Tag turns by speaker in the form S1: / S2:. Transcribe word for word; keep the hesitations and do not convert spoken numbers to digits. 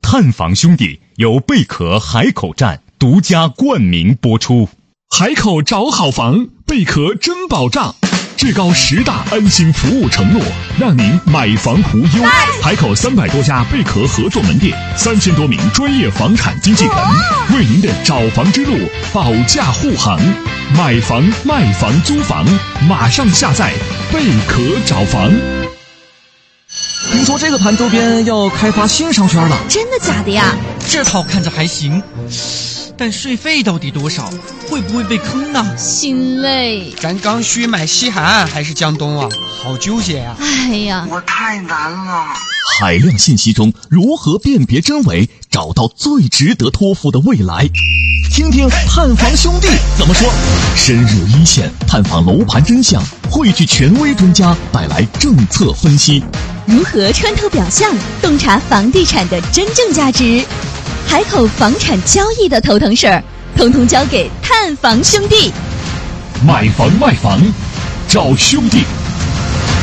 S1: 探房兄弟由贝壳海口站独家冠名播出。
S2: 海口找好房，贝壳真保障，至高十大安心服务承诺，让您买房无忧。海口三百多家贝壳合作门店，三千多名专业房产经纪人，为您的找房之路保驾护航。买房、卖房、租房，马上下载贝壳找房。
S3: 听说这个盘周边要开发新商圈了，
S4: 真的假的呀？
S5: 这套看着还行，但税费到底多少？会不会被坑呢？
S4: 心累。
S5: 咱刚需买西海岸还是江东啊？好纠结呀、啊！
S4: 哎呀，
S6: 我太难了。
S1: 海量信息中如何辨别真伪，找到最值得托付的未来？听听探房兄弟怎么说。深入一线，探访楼盘真相，汇聚权威专家，带来政策分析。
S4: 如何穿透表象，洞察房地产的真正价值？海口房产交易的头疼事儿，统统交给探房兄弟。
S2: 买房卖房，找兄弟。